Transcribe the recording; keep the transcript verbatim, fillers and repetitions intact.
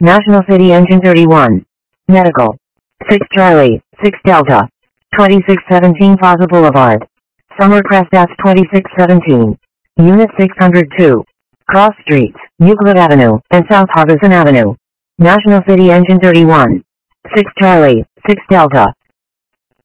National City Engine thirty-one. Medical. six Charlie, six Delta. twenty-six seventeen Plaza Boulevard. Summercrest S twenty-six seventeen. Unit six hundred two. Cross Streets, Euclid Avenue, and South Harbison Avenue. National City Engine thirty-one. six Charlie, six Delta.